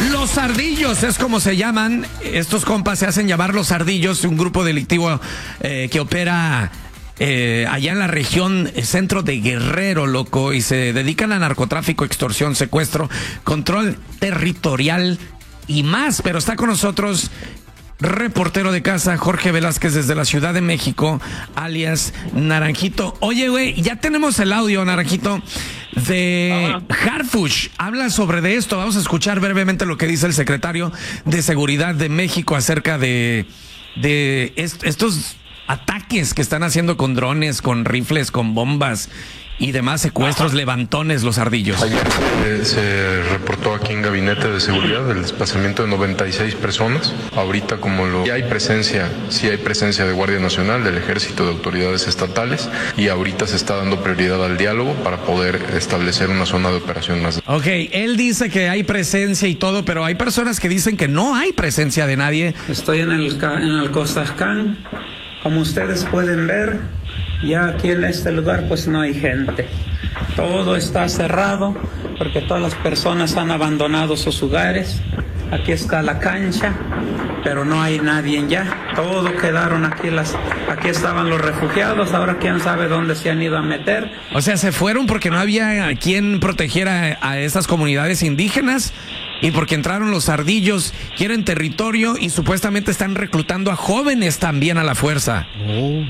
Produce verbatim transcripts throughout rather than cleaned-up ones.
Los Ardillos es como se llaman. Estos compas se hacen llamar Los Ardillos, un grupo delictivo eh, que opera eh, allá en la región centro de Guerrero, loco, y se dedican a narcotráfico, extorsión, secuestro, control territorial y más. Pero está con nosotros reportero de casa Jorge Velázquez desde la Ciudad de México, alias Naranjito. Oye, güey, ya tenemos el audio, Naranjito, de Harfuch. Habla sobre de esto. Vamos a escuchar brevemente lo que dice el secretario de Seguridad de México acerca de, de est- estos ataques que están haciendo con drones, con rifles, con bombas y demás secuestros, Ajá. levantones, los ardillos. Ayer se, se reportó aquí en Gabinete de Seguridad el desplazamiento de noventa y seis personas. Ahorita, como lo... Sí hay presencia, sí hay presencia de Guardia Nacional, del Ejército, de autoridades estatales, y ahorita se está dando prioridad al diálogo para poder establecer una zona de operación más. Ok, él dice que hay presencia y todo, pero hay personas que dicen que no hay presencia de nadie. Estoy en el, en el Costascán, como ustedes pueden ver. Ya aquí en este lugar pues no hay gente, todo está cerrado porque todas las personas han abandonado sus hogares. Aquí está la cancha, pero no hay nadie ya, todo quedaron aquí, las, aquí estaban los refugiados, ahora quién sabe dónde se han ido a meter. O sea, se fueron porque no había quien protegiera a estas comunidades indígenas y porque entraron los ardillos, quieren territorio y supuestamente están reclutando a jóvenes también a la fuerza. Oh.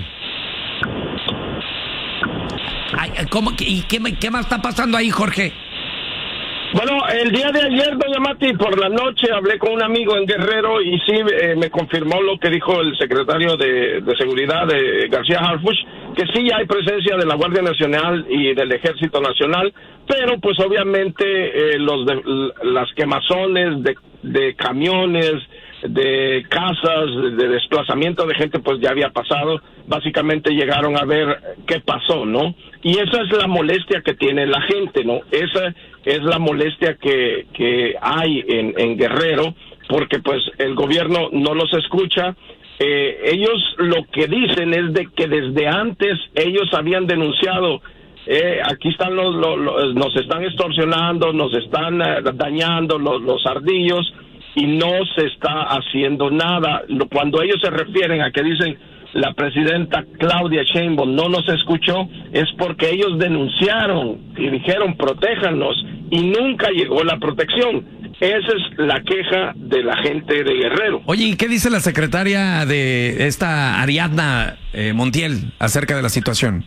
¿Cómo? ¿Y qué, qué más está pasando ahí, Jorge? Bueno, el día de ayer, doña Mati, por la noche hablé con un amigo en Guerrero y sí eh, me confirmó lo que dijo el secretario de, de Seguridad de García Harfuch, que sí hay presencia de la Guardia Nacional y del Ejército Nacional, pero pues obviamente eh, los de, las quemazones de, de camiones, de casas, de desplazamiento de gente, pues ya había pasado. Básicamente llegaron a ver qué pasó, ¿no? Y esa es la molestia que tiene la gente, ¿no? Esa es la molestia que, que hay en, en Guerrero, porque pues el gobierno no los escucha. Eh, ellos lo que dicen es de que desde antes ellos habían denunciado, eh, aquí están los, los, los, nos están extorsionando, nos están uh, dañando los, los ardillos, y no se está haciendo nada. Cuando ellos se refieren a que dicen la presidenta Claudia Sheinbaum no nos escuchó, es porque ellos denunciaron y dijeron protéjanos y nunca llegó la protección. Esa es la queja de la gente de Guerrero. Oye, ¿y qué dice la secretaria de esta Ariadna eh, Montiel acerca de la situación?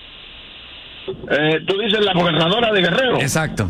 Eh, tú dices la gobernadora de Guerrero. Exacto.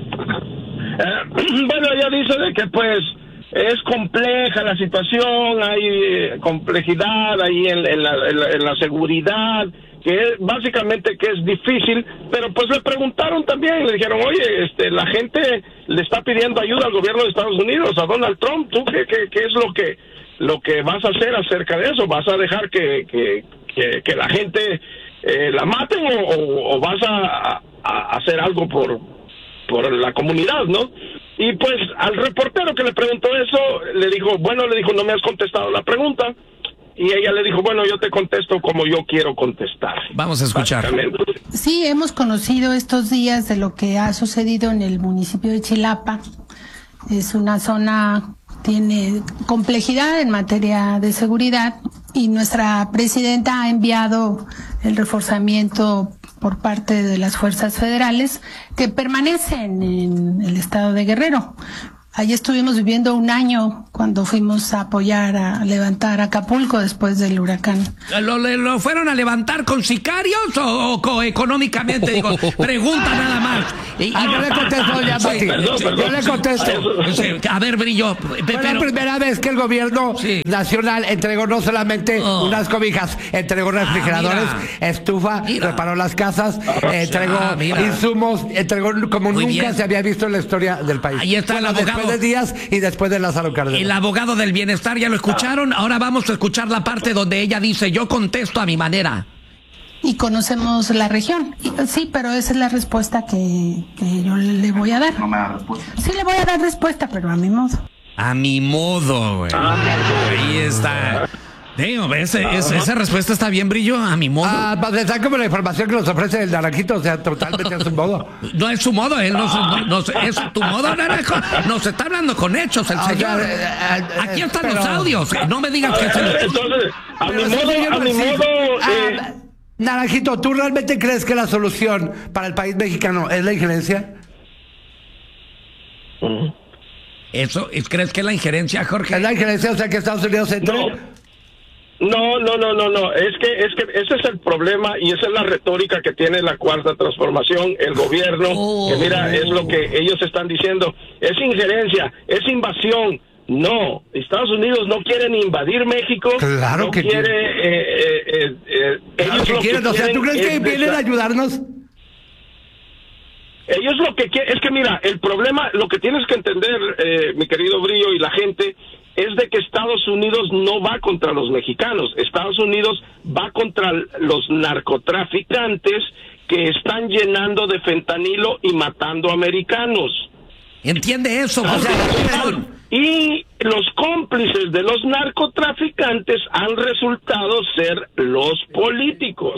Eh, bueno, ella dice de que pues es compleja la situación, hay eh, complejidad ahí en, en, la, en, la, en la seguridad, que es, básicamente que es difícil, pero pues le preguntaron también, le dijeron, oye, este, la gente le está pidiendo ayuda al gobierno de Estados Unidos, a Donald Trump, ¿tú qué, qué, qué es lo que lo que vas a hacer acerca de eso? ¿Vas a dejar que, que, que, que la gente eh, la maten o, o, o vas a, a hacer algo por, por la comunidad, ¿no? Y pues al reportero que le preguntó eso, le dijo, bueno, le dijo, no me has contestado la pregunta. Y ella le dijo, bueno, yo te contesto como yo quiero contestar. Vamos a escuchar. Sí, hemos conocido estos días de lo que ha sucedido en el municipio de Chilapa. Es una zona, tiene complejidad en materia de seguridad y nuestra presidenta ha enviado el reforzamiento por parte de las fuerzas federales que permanecen en el estado de Guerrero. Allí estuvimos viviendo un año cuando fuimos a apoyar, a levantar Acapulco después del huracán. ¿Lo, lo fueron a levantar con sicarios o, o económicamente? Digo, pregunta nada más. Y, ah, yo le contesto, ya, Mati. Sí, perdón, perdón. Yo le contesto. Sí, a ver, Brillo. Fue pero... la primera vez que el gobierno sí. nacional entregó no solamente oh. unas cobijas, entregó refrigeradores, ah, estufa, mira. reparó las casas, ah, entregó ah, insumos, entregó como Muy nunca bien. se había visto en la historia del país. Ahí está bueno, el abogado. De Díaz y después de Lázaro Cárdenas. El abogado del bienestar, ¿ya lo escucharon? Ahora vamos a escuchar la parte donde ella dice, yo contesto a mi manera. Y conocemos la región. Sí, pero esa es la respuesta que, que yo le voy a dar. No me da respuesta. Sí le voy a dar respuesta, pero a mi modo. A mi modo, güey. Ahí está. Digo, ese, ese, esa respuesta está bien, Brillo, a mi modo. Ah, pues está como la información que nos ofrece el Naranjito, o sea, totalmente a su modo. No es su modo, él no, no, no es tu modo, Naranjo. Nos está hablando con hechos el señor. O sea, eh, eh, Aquí están pero... los audios. No me digas que... Se... Entonces, a mi modo, a mi modo... Eh... Ah, Naranjito, ¿tú realmente crees que la solución para el país mexicano es la injerencia? Uh-huh. ¿Eso? ¿Crees que es la injerencia, Jorge? ¿Es la injerencia, o sea, que Estados Unidos entre? No. No, no, no, no, no. Es que, es que ese es el problema y esa es la retórica que tiene la Cuarta Transformación, el gobierno, oh. que mira, es lo que ellos están diciendo. Es injerencia, es invasión. No, Estados Unidos no quieren invadir México. Claro no que quiere. Eh, eh, eh, eh, claro ellos que lo quieren. que O sea, ¿tú crees que vienen a ayudarnos? Ellos lo que quieren es que, mira, el problema, lo que tienes que entender, eh, mi querido Brillo y la gente, es de que Estados Unidos no va contra los mexicanos. Estados Unidos va contra los narcotraficantes que están llenando de fentanilo y matando americanos. ¿Entiende eso? O sea, y los cómplices de los narcotraficantes han resultado ser los políticos.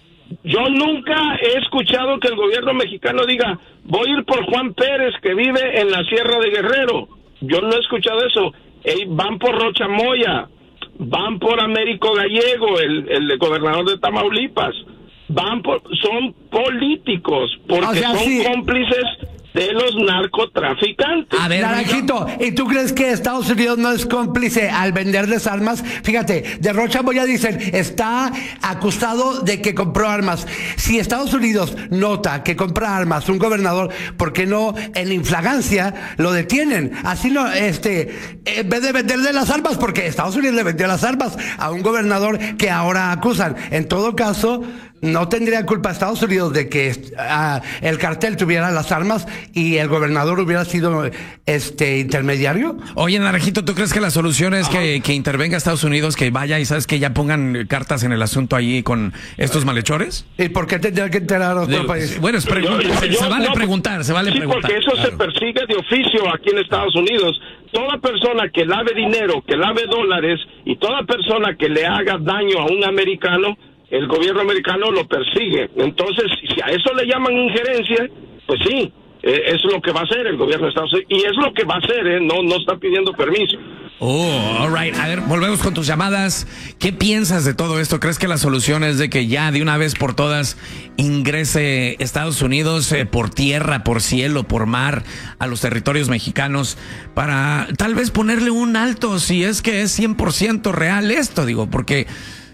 Yo nunca he escuchado que el gobierno mexicano diga, voy a ir por Juan Pérez, que vive en la Sierra de Guerrero. Yo no he escuchado eso. Ey, van por Rocha Moya, van por Américo Gallego, el, el gobernador de Tamaulipas. Van por, son políticos, porque o sea, son sí. cómplices de los narcotraficantes. A ver, Naranjito, ¿y tú crees que Estados Unidos no es cómplice al venderles armas? Fíjate, de Rocha Moya dicen, está acusado de que compró armas. Si Estados Unidos nota que compra armas un gobernador, ¿por qué no en infragancia lo detienen? Así no, este, en vez de venderle las armas, porque Estados Unidos le vendió las armas a un gobernador que ahora acusan. En todo caso, no tendría culpa Estados Unidos de que uh, el cartel tuviera las armas y el gobernador hubiera sido este intermediario. Oye, Naranjito, ¿tú crees que la solución es que, que intervenga Estados Unidos, que vaya y sabes que ya pongan cartas en el asunto allí con estos malhechores? ¿Y por qué tendría que enterar a otro de, país? Bueno, es pregunta, yo, yo, se, yo, se vale no, preguntar, se vale sí, preguntar. Porque eso claro. se persigue de oficio aquí en Estados Unidos. Toda persona que lave dinero, que lave dólares y toda persona que le haga daño a un americano, el gobierno americano lo persigue. Entonces, si a eso le llaman injerencia, pues sí, eh, es lo que va a hacer el gobierno de Estados Unidos. Y es lo que va a hacer, ¿eh? No, no está pidiendo permiso. Oh, all right. A ver, volvemos con tus llamadas. ¿Qué piensas de todo esto? ¿Crees que la solución es de que ya de una vez por todas ingrese Estados Unidos eh, por tierra, por cielo, por mar a los territorios mexicanos para tal vez ponerle un alto si es que es cien por ciento real esto? Digo, porque...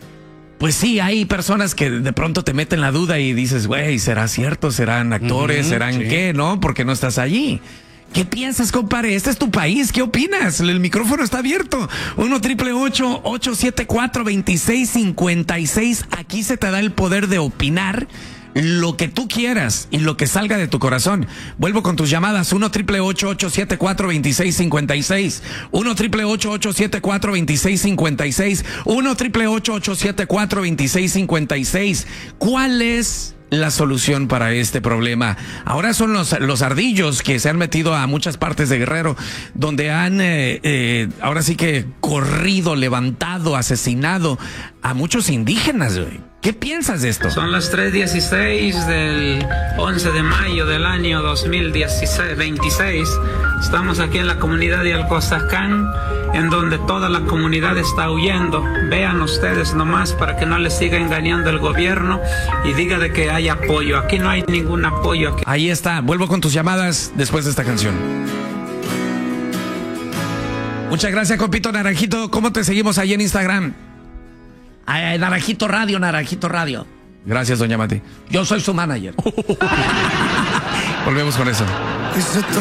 Pues sí, hay personas que de pronto te meten la duda y dices, güey, ¿será cierto? ¿Serán actores? Uh-huh, ¿Serán sí. qué? ¿No? Porque no estás allí. ¿Qué piensas, compadre? Este es tu país. ¿Qué opinas? El micrófono está abierto. uno triple ocho, ocho siete cuatro, dos seis cinco seis. Aquí se te da el poder de opinar lo que tú quieras y lo que salga de tu corazón. Vuelvo con tus llamadas. uno triple ocho, ocho siete cuatro, dos seis cinco seis. uno triple ocho, ocho siete cuatro, dos seis cinco seis. uno triple ocho, ocho siete cuatro, dos seis cinco seis. ¿Cuál es la solución para este problema? Ahora son los, los ardillos que se han metido a muchas partes de Guerrero, donde han eh, eh, ahora sí que corrido, levantado, asesinado a muchos indígenas, güey. ¿Qué piensas de esto? Son las tres dieciséis del once de mayo del año dos mil veintiséis. Estamos aquí en la comunidad de Alcozascán, en donde toda la comunidad está huyendo. Vean ustedes nomás para que no les siga engañando el gobierno y diga de que hay apoyo. Aquí no hay ningún apoyo. Aquí. Ahí está. Vuelvo con tus llamadas después de esta canción. Muchas gracias, compito Naranjito. ¿Cómo te seguimos ahí en Instagram? Ay, Naranjito Radio, Naranjito Radio. Gracias, doña Mati. Yo soy su manager. Volvemos con eso.